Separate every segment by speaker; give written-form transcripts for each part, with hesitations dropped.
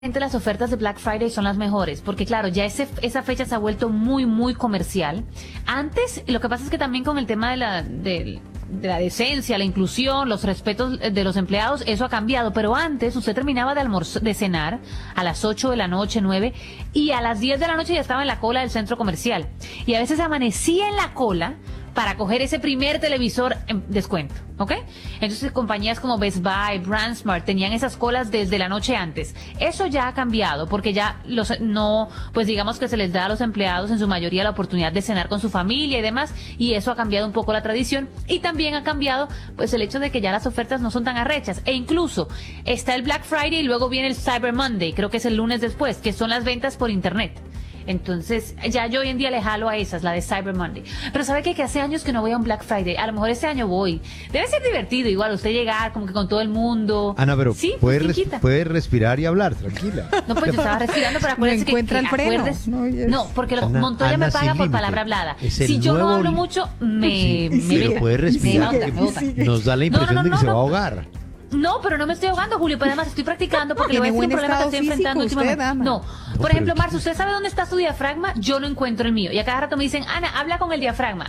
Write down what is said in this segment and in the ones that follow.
Speaker 1: Las ofertas de Black Friday son las mejores, porque claro, ya esa fecha se ha vuelto muy, muy comercial. Antes, lo que pasa es que también con el tema de la decencia, la inclusión, los respetos de los empleados, eso ha cambiado, pero antes usted terminaba de cenar a las 8 de la noche, 9, y a las 10 de la noche ya estaba en la cola del centro comercial. Y a veces amanecía en la cola para coger ese primer televisor en descuento, ¿ok? Entonces compañías como Best Buy, BrandSmart tenían esas colas desde la noche antes. Eso ya ha cambiado porque ya pues digamos que se les da a los empleados en su mayoría la oportunidad de cenar con su familia y demás, y eso ha cambiado un poco la tradición, y también ha cambiado pues el hecho de que ya las ofertas no son tan arrechas, e incluso está el Black Friday y luego viene el Cyber Monday, creo que es el lunes después, que son las ventas por internet. Entonces, ya yo hoy en día le jalo a esas, la de Cyber Monday. Pero ¿sabe qué? Que hace años que no voy a un Black Friday. A lo mejor este año voy. Debe ser divertido, igual, usted llegar como que con todo el mundo.
Speaker 2: Ana, pero
Speaker 1: sí,
Speaker 2: puede respirar y hablar, tranquila.
Speaker 1: No, pues yo estaba respirando, pero acuérdese que
Speaker 3: encuentra el freno.
Speaker 1: No, porque Montoya me paga por palabra hablada. Si yo no hablo mucho, me
Speaker 2: pero puede respirar. Nos da la impresión de que se va a ahogar.
Speaker 1: No, pero no me estoy ahogando, Julio, pero además estoy practicando porque le voy a decir un problema que estoy enfrentando últimamente. No, por ejemplo, Marce, ¿usted sabe dónde está su diafragma? Yo no encuentro el mío. Y a cada rato me dicen, Ana, habla con el diafragma.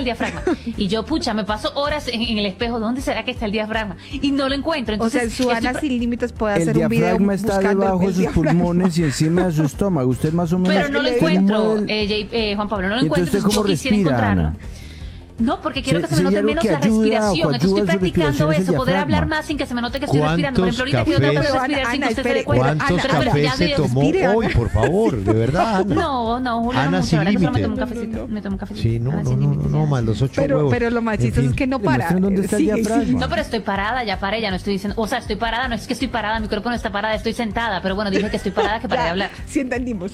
Speaker 1: Y yo, pucha, me paso horas en el espejo, ¿dónde será que está el diafragma? Y no lo encuentro. Entonces,
Speaker 3: o sea, su Ana Sin Límites puede hacer un video.
Speaker 4: El diafragma está debajo de sus pulmones y encima de su estómago. Usted más o menos.
Speaker 1: Pero no lo encuentro, Juan Pablo, no lo encuentro.
Speaker 4: Entonces, ¿cómo
Speaker 1: quisiera
Speaker 4: respira,
Speaker 1: encontrarlo.
Speaker 4: Ana?
Speaker 1: No, porque quiero que se me note menos la respiración. Entonces estoy practicando eso, poder hablar más sin que se me note que estoy respirando. Por ejemplo, ahorita que yo tengo que respirar sin que usted se dé cuenta.
Speaker 2: ¿Cuántos cafés se tomó hoy, por favor? De verdad, Ana.
Speaker 1: No, Julio,
Speaker 2: Ana,
Speaker 1: no mucho.
Speaker 2: sin límite.
Speaker 1: Me tomo un cafecito.
Speaker 2: Sí, no, más los 8 huevos.
Speaker 3: Pero lo más chistoso es que no para.
Speaker 4: ¿Dónde está el diafragma?
Speaker 1: No, pero estoy parada, ya paré, ya no estoy diciendo. O sea, estoy parada, no es que estoy parada, mi cuerpo no está parada, estoy sentada. Pero bueno, dije que estoy parada, que paré de hablar.
Speaker 3: Sí entendimos.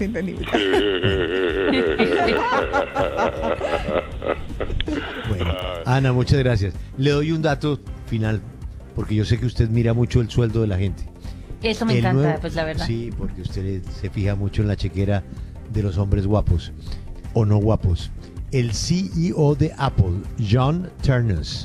Speaker 2: Bueno, Ana, muchas gracias. Le doy un dato final, porque yo sé que usted mira mucho el sueldo de la gente.
Speaker 1: Eso me encanta, pues la verdad.
Speaker 2: Sí, porque usted se fija mucho en la chequera de los hombres guapos o no guapos. El CEO de Apple, John Ternus,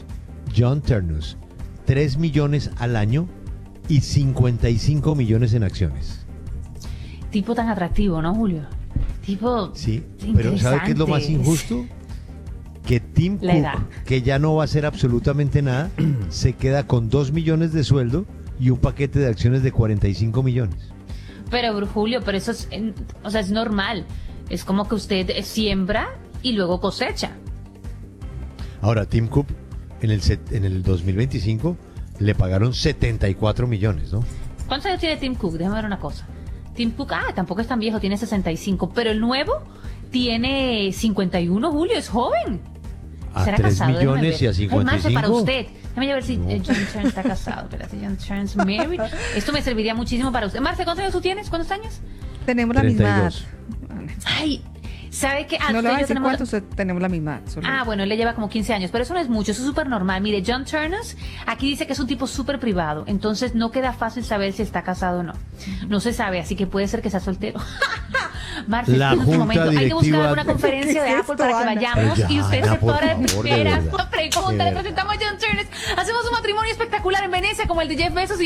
Speaker 2: 3 millones al año y 55 millones en acciones.
Speaker 1: Tipo tan atractivo, ¿no, Julio? Tipo.
Speaker 2: Sí, pero ¿sabe qué es lo más injusto? Que Tim Cook, que ya no va a hacer absolutamente nada, se queda con 2 millones de sueldo y un paquete de acciones de 45 millones.
Speaker 1: Pero Julio, pero eso es, o sea, es normal. Es como que usted siembra y luego cosecha.
Speaker 2: Ahora, Tim Cook en el 2025 le pagaron 74 millones, ¿no?
Speaker 1: ¿Cuántos años tiene Tim Cook? Déjame ver una cosa. Tim Cook, tampoco es tan viejo, tiene 65, pero el nuevo tiene 51, Julio, es joven.
Speaker 2: A
Speaker 1: ¿Será
Speaker 2: 3
Speaker 1: casado?
Speaker 2: millones y a 55.
Speaker 1: Marce, para usted. Déjame ver si John Turns está casado. Espérate, John Turns married. Esto me serviría muchísimo para usted. Marce, ¿cuántos años tú tienes? ¿Cuántos años?
Speaker 3: Tenemos la misma edad.
Speaker 1: Ay, ¿sabe qué?
Speaker 3: No le voy a decir cuántos tenemos la misma edad.
Speaker 1: Bueno, él le lleva como 15 años, pero eso no es mucho, eso es súper normal. Mire, John Ternus aquí dice que es un tipo súper privado, entonces no queda fácil saber si está casado o no. No se sabe, así que puede ser que sea soltero. Marce,
Speaker 2: la
Speaker 1: en este
Speaker 2: junta
Speaker 1: momento hay que buscar
Speaker 2: directiva
Speaker 1: alguna conferencia de Apple para que vayamos y usted se para de primera. Pregunta, le presentamos a John Ternus, hacemos un matrimonio espectacular en Venecia como el de Jeff Bezos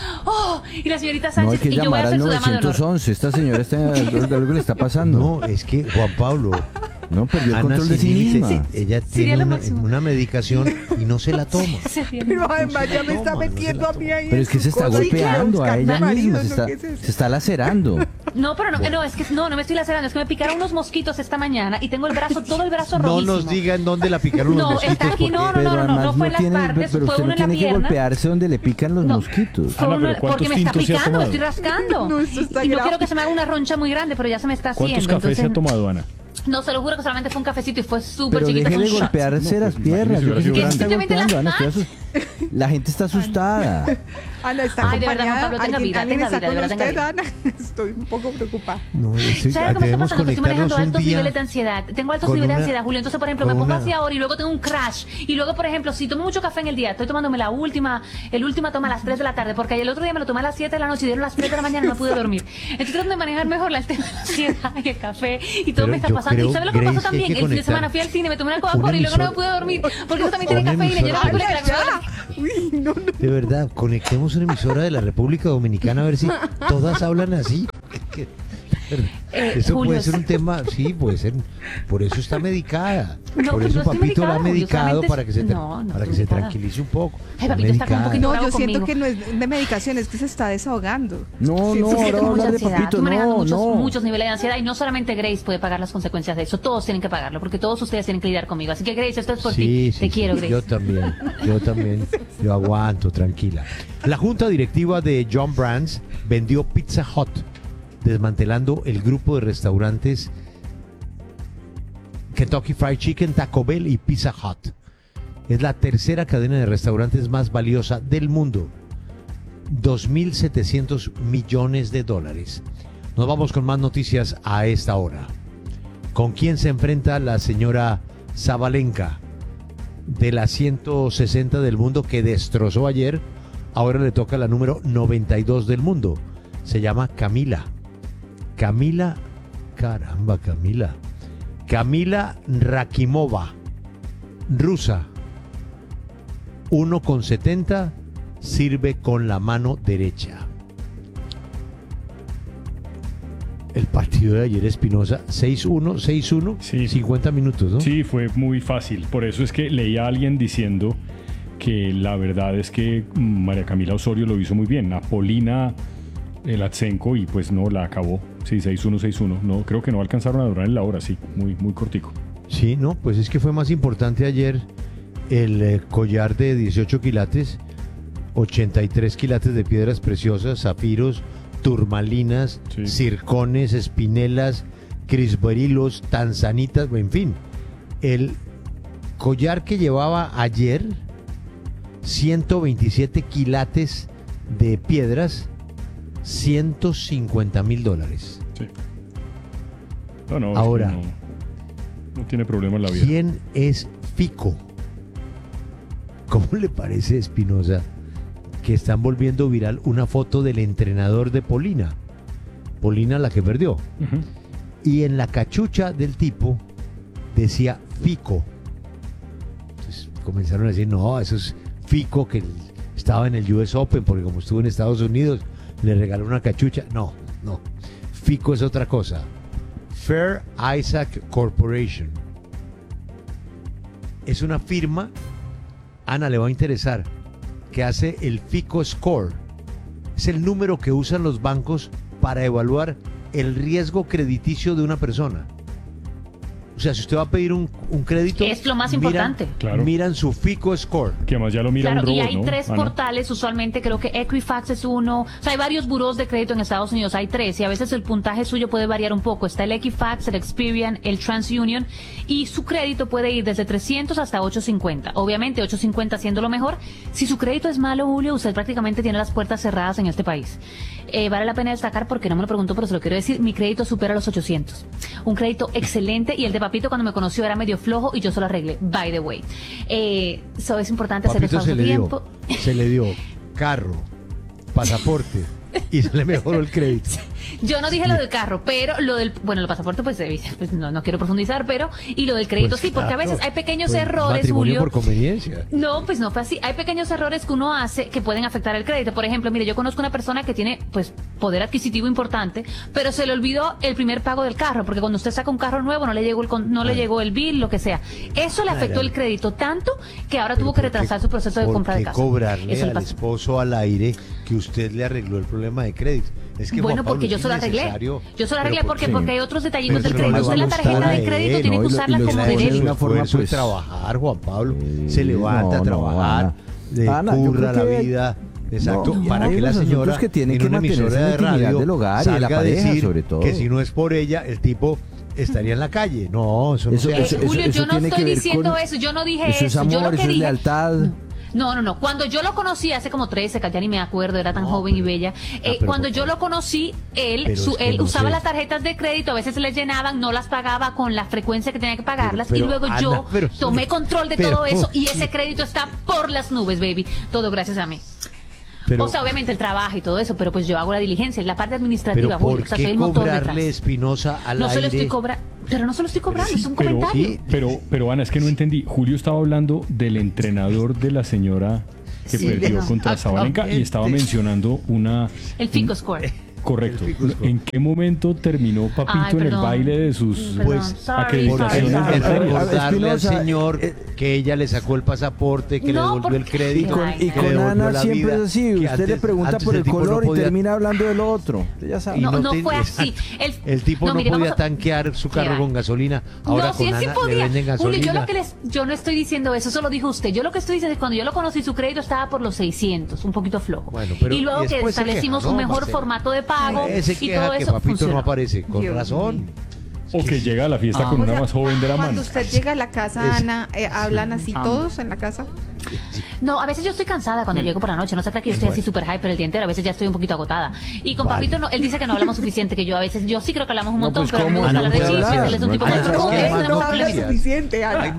Speaker 1: y la señorita Sánchez,
Speaker 4: no, hay que
Speaker 1: y yo voy a
Speaker 4: llamar
Speaker 1: ser
Speaker 4: al
Speaker 1: su dama de honor.
Speaker 4: 911, esta señora algo le está pasando.
Speaker 2: No, es que Juan Pablo
Speaker 4: no perdió el
Speaker 2: Ana
Speaker 4: control de sí misma.
Speaker 2: Ella tiene una medicación y no se la toma.
Speaker 3: Pero además ya me está metiendo a mí ahí.
Speaker 4: Pero es que se está golpeando a ella misma, se está lacerando.
Speaker 1: No, pero no, es que no me estoy lacerando, es que me picaron unos mosquitos esta mañana y tengo todo el brazo rojísimo.
Speaker 2: No nos diga en dónde la picaron los mosquitos.
Speaker 1: No, está aquí, no fue en las partes,
Speaker 4: pero
Speaker 1: fue
Speaker 4: usted
Speaker 1: uno
Speaker 4: no
Speaker 1: en la
Speaker 4: tiene que
Speaker 1: pierna.
Speaker 4: golpearse donde le pican los mosquitos.
Speaker 1: Porque me está picando, me estoy rascando.
Speaker 3: No, esto está
Speaker 1: y no
Speaker 3: grave.
Speaker 1: quiero que se me haga una roncha muy grande, pero ya se me está haciendo.
Speaker 5: ¿Cuántos cafés se ha tomado, Ana?
Speaker 1: No, se lo juro que solamente fue un cafecito y fue súper
Speaker 4: Pero
Speaker 1: chiquito.
Speaker 4: deje de
Speaker 1: fue un shot.
Speaker 4: golpearse las piernas.
Speaker 5: imagínese,
Speaker 4: Yo creo que
Speaker 5: grande.
Speaker 4: está golpeando, Ana, la gente está asustada.
Speaker 3: Ana está
Speaker 1: Ay, de verdad,
Speaker 3: acompañada.
Speaker 1: Juan Pablo, tenga vida,
Speaker 3: ¿Alguien
Speaker 1: tenga
Speaker 3: está
Speaker 1: vida,
Speaker 3: con
Speaker 1: de verdad,
Speaker 3: usted,
Speaker 1: tenga
Speaker 3: Ana? Estoy un poco preocupada.
Speaker 2: No,
Speaker 1: ¿Sabes cómo está
Speaker 2: debemos
Speaker 1: pasando? Que estoy manejando
Speaker 2: conectarnos un
Speaker 1: altos niveles de
Speaker 2: día.
Speaker 1: ansiedad. Tengo altos
Speaker 2: con
Speaker 1: niveles de
Speaker 2: una-
Speaker 1: ansiedad, Julio. Entonces, por ejemplo, me
Speaker 2: con
Speaker 1: pongo
Speaker 2: una-
Speaker 1: así ahora y luego tengo un crash. Y luego, por ejemplo, si tomo mucho café en el día, estoy tomándome el última toma a las 3 de la tarde, porque el otro día me lo tomé a las 7 de la noche y dieron las 3 de la mañana y no pude dormir. Entonces, trato de manejar mejor el tema de la ansiedad y el café y todo
Speaker 2: Pero
Speaker 1: me está
Speaker 2: yo
Speaker 1: pasando. ¿Y
Speaker 2: creo,
Speaker 1: sabes lo que me pasó
Speaker 2: Grace, que hay
Speaker 1: también?
Speaker 2: que
Speaker 1: El fin de semana
Speaker 2: conectar
Speaker 1: fui al cine, me tomé una Coca-Cola y luego no me pude dormir, porque eso también tiene
Speaker 2: una
Speaker 1: cafeína. Yo no
Speaker 2: emisora.
Speaker 1: me pude
Speaker 3: Uy, no.
Speaker 2: De verdad, conectemos hagamos una emisora de la República Dominicana a ver si todas hablan así. Eso
Speaker 1: Julio,
Speaker 2: puede ser un tema, sí, puede ser. Por eso está medicada.
Speaker 1: No,
Speaker 2: Por
Speaker 1: pues
Speaker 2: eso
Speaker 1: no estoy
Speaker 2: Papito la ha
Speaker 1: medicada,
Speaker 2: medicado
Speaker 1: solamente
Speaker 2: para que se,
Speaker 1: no
Speaker 2: para que
Speaker 1: estoy
Speaker 2: se
Speaker 1: medicada.
Speaker 2: tranquilice un poco.
Speaker 1: Ay, Papito está como un poquito
Speaker 3: No,
Speaker 1: bravo
Speaker 3: yo siento
Speaker 1: conmigo.
Speaker 3: que no es de medicación, es que se está desahogando.
Speaker 4: No,
Speaker 3: Sí,
Speaker 4: no,
Speaker 3: sí,
Speaker 1: Sí,
Speaker 4: ahora
Speaker 1: tengo
Speaker 4: va a
Speaker 1: mucha
Speaker 4: hablar de
Speaker 1: ansiedad.
Speaker 4: Papito,
Speaker 1: Estoy manejando
Speaker 4: no,
Speaker 1: muchos,
Speaker 4: no.
Speaker 1: muchos niveles de ansiedad y no solamente Grace puede pagar las consecuencias de eso, todos tienen que pagarlo, porque todos ustedes tienen que lidiar conmigo. Así que Grace, esto es por ti. Te quiero, Grace.
Speaker 2: Yo también, yo aguanto, tranquila. La junta directiva de John Brands vendió Pizza Hut, desmantelando el grupo de restaurantes Kentucky Fried Chicken, Taco Bell y Pizza Hut. Es la tercera cadena de restaurantes más valiosa del mundo. 2.700 millones de dólares. Nos vamos con más noticias a esta hora. ¿Con quién se enfrenta la señora Sabalenka? De las 160 del mundo que destrozó ayer, ahora le toca la número 92 del mundo. Se llama Camila. Camila Rakimova, rusa. 1,70, sirve con la mano derecha. El partido de ayer, Espinosa, 6-1,
Speaker 5: Sí.
Speaker 2: 50 minutos, ¿no?
Speaker 5: Sí, fue muy fácil. Por eso es que leí a alguien diciendo que la verdad es que María Camila Osorio lo hizo muy bien. A Polina Latsenko y pues no la acabó. Sí, 6-1, 6-1. No, creo que no alcanzaron a durar en la hora, sí, muy, muy cortico.
Speaker 2: Sí, no, pues es que fue más importante ayer el collar de 18 quilates, 83 quilates de piedras preciosas, zafiros, turmalinas,
Speaker 5: Sí.
Speaker 2: circones, espinelas, crisberilos, tanzanitas, en fin. El collar que llevaba ayer, 127 quilates de piedras, $150,000.
Speaker 5: Sí. No,
Speaker 2: Ahora,
Speaker 5: no tiene problema en la vida.
Speaker 2: ¿quién es Fico? ¿Cómo le parece, Espinosa, que están volviendo viral una foto del entrenador de Polina? Polina, la que perdió.
Speaker 5: Ujú.
Speaker 2: Y en la cachucha del tipo decía Fico. Entonces comenzaron a decir, no, eso es Fico que estaba en el US Open, porque como estuvo en Estados Unidos, le regaló una cachucha. No. Fico es otra cosa. Fair Isaac Corporation. Es una firma, Ana, le va a interesar, que hace el Fico Score. Es el número que usan los bancos para evaluar el riesgo crediticio de una persona. O sea, si usted va a pedir un crédito,
Speaker 1: Es lo más importante.
Speaker 5: Claro.
Speaker 2: Miran su Fico Score.
Speaker 5: Que además ya lo mira
Speaker 1: Claro,
Speaker 5: un
Speaker 1: y
Speaker 5: robot,
Speaker 1: hay
Speaker 5: ¿no,
Speaker 1: tres
Speaker 5: Ana?
Speaker 1: portales, usualmente creo que Equifax es uno, o sea, hay varios burós de crédito en Estados Unidos, hay 3, y a veces el puntaje suyo puede variar un poco. Está el Equifax, el Experian, el TransUnion, y su crédito puede ir desde 300 hasta 850. Obviamente 850 siendo lo mejor. Si su crédito es malo, Julio, usted prácticamente tiene las puertas cerradas en este país. Vale la pena destacar, porque no me lo preguntó, pero se lo quiero decir, mi crédito supera los 800. Un crédito excelente, y el de Papito cuando me conoció era medio flojo y yo se lo arreglé, by the way. So es importante hacer
Speaker 2: Papito
Speaker 1: despacio tiempo.
Speaker 2: se le dio carro, pasaporte y se le mejoró el crédito.
Speaker 1: Yo no dije lo del carro, pero lo del, bueno, el pasaporte pues no quiero profundizar, pero, y lo del crédito
Speaker 2: Pues
Speaker 1: sí, porque a
Speaker 2: claro,
Speaker 1: veces hay pequeños
Speaker 2: pues,
Speaker 1: errores,
Speaker 2: matrimonio
Speaker 1: Julio.
Speaker 2: por conveniencia.
Speaker 1: No, pues no fue así. Hay pequeños errores que uno hace que pueden afectar el crédito. Por ejemplo, mire, yo conozco una persona que tiene, pues, poder adquisitivo importante, pero se le olvidó el primer pago del carro, porque cuando usted saca un carro nuevo no le llegó el bill, lo que sea. Eso le afectó el crédito tanto que ahora tuvo que retrasar su proceso de compra de
Speaker 2: ¿Por qué
Speaker 1: casa.
Speaker 2: cobrarle
Speaker 1: Eso le
Speaker 2: al
Speaker 1: pasó.
Speaker 2: esposo al aire que usted le arregló el problema de crédito? Es que,
Speaker 1: Bueno,
Speaker 2: Juan Pablo,
Speaker 1: porque yo
Speaker 2: es
Speaker 1: se lo arreglé.
Speaker 2: innecesario.
Speaker 1: Yo se lo
Speaker 2: Pero
Speaker 1: arreglé
Speaker 2: ¿por qué?
Speaker 1: porque hay otros detallitos
Speaker 2: Pero
Speaker 1: del
Speaker 2: eso
Speaker 1: crédito.
Speaker 2: no
Speaker 1: Usted
Speaker 2: le
Speaker 1: la
Speaker 2: va a
Speaker 1: tarjeta
Speaker 2: gustar
Speaker 1: de
Speaker 2: a
Speaker 1: crédito
Speaker 2: él,
Speaker 1: tiene que
Speaker 4: ¿no? Y
Speaker 1: usarla
Speaker 4: los
Speaker 1: como
Speaker 2: Él hace
Speaker 4: derecho.
Speaker 2: su
Speaker 1: derecho.
Speaker 4: una forma,
Speaker 2: esfuerzo de
Speaker 4: pues,
Speaker 2: trabajar, Juan Pablo.
Speaker 4: Sí,
Speaker 2: Se levanta a
Speaker 4: no,
Speaker 2: trabajar,
Speaker 4: Ana.
Speaker 2: le
Speaker 4: Ana, yo
Speaker 2: curra
Speaker 4: creo
Speaker 2: la
Speaker 4: que-
Speaker 2: vida. Exacto,
Speaker 4: No,
Speaker 2: para
Speaker 4: hay
Speaker 2: que la
Speaker 4: unos asuntos
Speaker 2: señora
Speaker 4: que tienen
Speaker 2: en
Speaker 4: que
Speaker 2: una
Speaker 4: mantenerse
Speaker 2: emisora
Speaker 4: en la
Speaker 2: de
Speaker 4: intimidad
Speaker 2: radio
Speaker 4: del hogar y de la
Speaker 2: salga a
Speaker 4: pareja,
Speaker 2: decir
Speaker 4: sobre todo.
Speaker 2: que si no es por ella, el tipo estaría en la calle. No, eso no
Speaker 4: Eso-
Speaker 2: se hace.
Speaker 1: Julio,
Speaker 4: eso
Speaker 1: yo no
Speaker 4: tiene
Speaker 1: estoy
Speaker 4: que ver
Speaker 1: diciendo
Speaker 4: con-
Speaker 1: eso, yo no dije
Speaker 4: Eso es
Speaker 1: yo lo
Speaker 4: amor,
Speaker 1: que
Speaker 4: eso es
Speaker 1: dije.
Speaker 4: lealtad.
Speaker 1: No. Cuando yo lo conocí hace como 13, que ya ni me acuerdo, era tan joven y bella.
Speaker 2: pero
Speaker 1: Cuando
Speaker 2: por
Speaker 1: yo
Speaker 2: favor.
Speaker 1: lo conocí, él
Speaker 2: Pero es que
Speaker 1: él
Speaker 2: no
Speaker 1: usaba
Speaker 2: sé.
Speaker 1: las tarjetas de crédito, a veces se les llenaban, no las pagaba con la frecuencia que tenía que pagarlas,
Speaker 2: Pero,
Speaker 1: y luego
Speaker 2: Ana,
Speaker 1: yo
Speaker 2: pero-
Speaker 1: tomé control de
Speaker 2: pero-
Speaker 1: todo eso, y ese crédito está por las nubes, baby. Todo gracias a mí.
Speaker 2: Pero-
Speaker 1: O sea, obviamente el trabajo y todo eso, pero pues yo hago la diligencia, la parte administrativa,
Speaker 2: Pero
Speaker 1: Julio.
Speaker 2: ¿por
Speaker 1: O sea, soy
Speaker 2: qué
Speaker 1: el motor
Speaker 2: cobrarle,
Speaker 1: detrás.
Speaker 2: Espinosa, al
Speaker 1: No se lo
Speaker 2: aire?
Speaker 1: estoy cobrando, pero no se lo estoy cobrando, es un
Speaker 5: Pero,
Speaker 1: comentario.
Speaker 2: Sí.
Speaker 5: pero Ana, es que no entendí. Julio estaba hablando del entrenador de la señora que perdió contra Sabalenka y estaba mencionando
Speaker 1: el FICO score.
Speaker 5: Correcto. ¿En qué momento terminó Papito en el baile de sus
Speaker 2: acreditaciones? Recordarle al señor que ella le sacó el pasaporte, que le devolvió el crédito.
Speaker 4: Y con Ana siempre es así. Usted le pregunta por el color y termina hablando de lo otro. Ya sabe.
Speaker 1: No fue así.
Speaker 2: El tipo no podía tanquear su carro con gasolina. Ahora con Ana le venden gasolina.
Speaker 1: Julio, yo no estoy diciendo eso lo dijo usted. Yo lo que estoy diciendo es que cuando yo lo conocí, su crédito estaba por los 600, un poquito flojo.
Speaker 2: Bueno,
Speaker 1: y luego que establecimos un mejor formato de pago y todo
Speaker 2: que
Speaker 1: eso
Speaker 2: Papito
Speaker 1: funcionó.
Speaker 2: no aparece, con razón.
Speaker 5: O que llega a la fiesta con una más joven de la mano.
Speaker 3: Cuando usted llega a la casa, Ana, ¿hablan así todos en la casa?
Speaker 1: No, a veces yo estoy cansada cuando llego por la noche. No se trata que yo estoy así súper hyper el día entero. A veces ya estoy un poquito agotada. Y con Papito, no, él dice que no hablamos suficiente, que yo sí creo que hablamos un montón, pero no hablar de chistes. Él es un tipo muy
Speaker 3: no habla suficiente, Ana.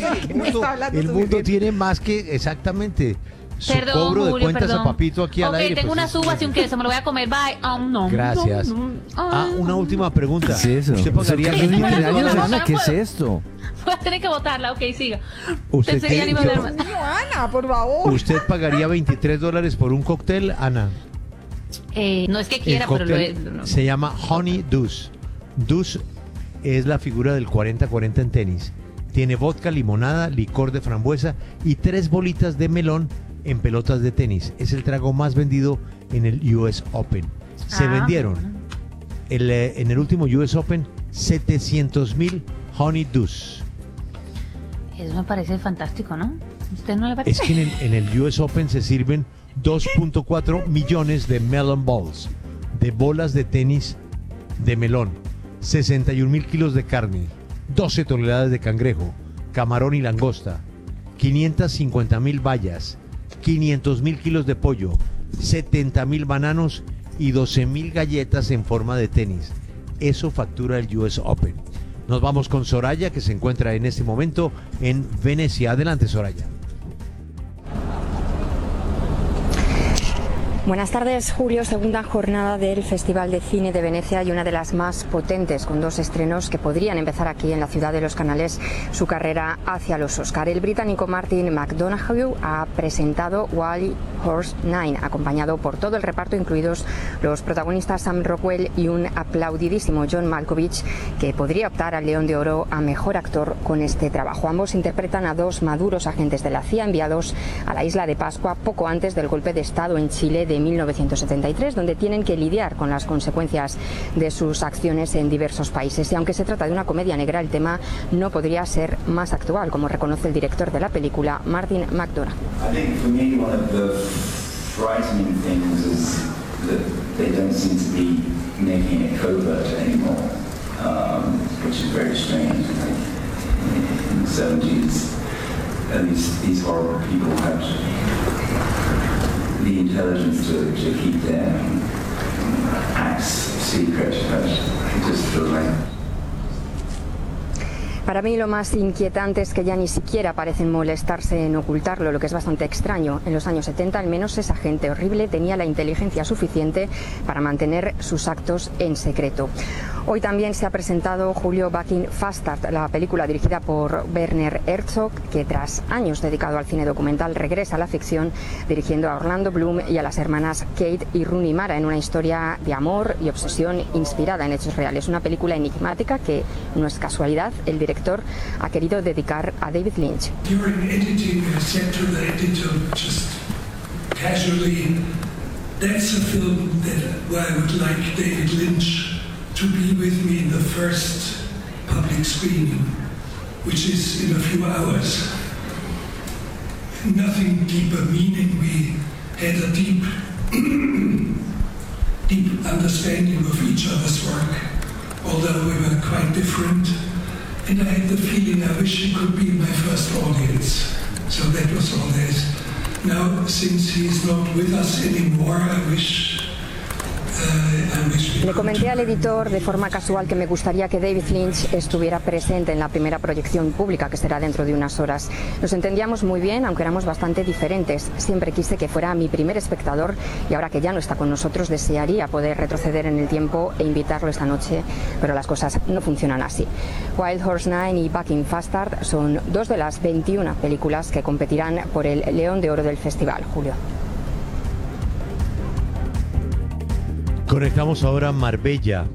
Speaker 2: El mundo tiene más que exactamente su cobro de
Speaker 1: Julio,
Speaker 2: cuentas a Papito aquí al aire.
Speaker 1: Tengo unas uvas y un queso, me lo voy a comer, bye. No.
Speaker 2: Gracias. Una última pregunta.
Speaker 4: ¿Qué es eso?
Speaker 2: ¿Usted pagaría
Speaker 4: ¿Qué es esto?
Speaker 1: Voy a tener que votarla, ok, siga.
Speaker 2: ¿Usted
Speaker 3: Ana, por favor.
Speaker 2: ¿Usted pagaría $23 por un cóctel, Ana?
Speaker 1: No es que quiera, pero
Speaker 2: se llama Honey Deuce. Deuce es la figura del 40-40 en tenis. Tiene vodka, limonada, licor de frambuesa y 3 bolitas de melón en pelotas de tenis. Es el trago más vendido en el US Open. Se vendieron en el último US Open 700,000 Honey Deuce.
Speaker 1: Eso me parece fantástico, ¿no? ¿Usted no le parece?
Speaker 2: Es que en el US Open se sirven 2.4 millones de melon balls, de bolas de tenis de melón, 61,000 kilos de carne, 12 toneladas de cangrejo, camarón y langosta, 550,000 bayas, 500,000 kilos de pollo, 70,000 bananos y 12,000 galletas en forma de tenis. Eso factura el US Open. Nos vamos con Soraya, que se encuentra en este momento en Venecia. Adelante, Soraya.
Speaker 6: Buenas tardes, Julio. Segunda jornada del Festival de Cine de Venecia y una de las más potentes, con 2 estrenos que podrían empezar aquí en la ciudad de los canales su carrera hacia los Oscar. El británico Martin McDonagh ha presentado Wild Horse 9, acompañado por todo el reparto, incluidos los protagonistas Sam Rockwell y un aplaudidísimo John Malkovich, que podría optar al León de Oro a Mejor Actor con este trabajo. Ambos interpretan a 2 maduros agentes de la CIA enviados a la isla de Pascua poco antes del golpe de Estado en Chile de 1973, donde tienen que lidiar con las consecuencias de sus acciones en diversos países. Y aunque se trata de una comedia negra, el tema no podría ser más actual, como reconoce el director de la película, Martin McDonagh.
Speaker 7: The intelligence to keep their acts secret, but it just feels like.
Speaker 6: Para mí lo más inquietante es que ya ni siquiera parecen molestarse en ocultarlo, lo que es bastante extraño. En los años 70, al menos, esa gente horrible tenía la inteligencia suficiente para mantener sus actos en secreto. Hoy también se ha presentado Julio Back in Fastard, la película dirigida por Werner Herzog, que tras años dedicado al cine documental regresa a la ficción, dirigiendo a Orlando Bloom y a las hermanas Kate y Rooney Mara en una historia de amor y obsesión inspirada en hechos reales. Una película enigmática que no es casualidad, el director ha querido dedicar a David Lynch.
Speaker 8: During editing, I said to the editor just casually, that's a film where I would like David Lynch to be with me in the first public screening, which is in a few hours. Nothing deeper meaning. We had a deep understanding of each other's work, although we were quite different. And I had the feeling I wish he could be my first audience. So that was all there is. Now, since he is not with us anymore, I wish
Speaker 6: Le comenté al editor de forma casual que me gustaría que David Lynch estuviera presente en la primera proyección pública, que será dentro de unas horas. Nos entendíamos muy bien, aunque éramos bastante diferentes. Siempre quise que fuera mi primer espectador y ahora que ya no está con nosotros desearía poder retroceder en el tiempo e invitarlo esta noche, pero las cosas no funcionan así. Wild Horse 9 y Back in Fastard son dos de las 21 películas que competirán por el León de Oro del festival, Julio.
Speaker 2: Conectamos ahora a Marbella,